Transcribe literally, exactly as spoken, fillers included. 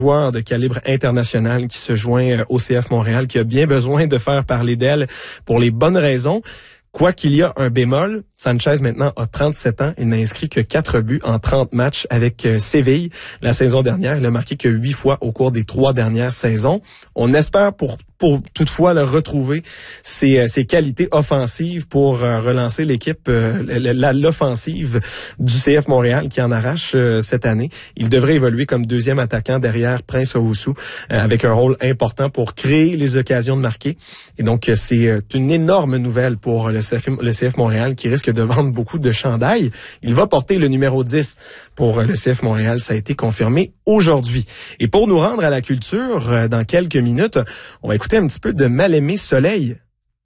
joueur de calibre international qui se joint au C F Montréal, qui a bien besoin de faire parler d'elle pour les bonnes raisons. Quoi qu'il y a un bémol, Sanchez maintenant a trente-sept ans. Il n'a inscrit que quatre buts en trente matchs avec Séville. La saison dernière, il a marqué que huit fois au cours des trois dernières saisons. On espère pour pour toutefois le retrouver ses, ses qualités offensives pour euh, relancer l'équipe, euh, l'offensive du C F Montréal qui en arrache euh, cette année. Il devrait évoluer comme deuxième attaquant derrière Prince Owusu euh, avec un rôle important pour créer les occasions de marquer. Et donc, c'est euh, une énorme nouvelle pour le C F, le C F Montréal qui risque de vendre beaucoup de chandails. Il va porter le numéro dix pour le C F Montréal. Ça a été confirmé aujourd'hui. Et pour nous rendre à la culture, euh, dans quelques minutes, on va écouter un petit peu de Mal-Aimé Soleil.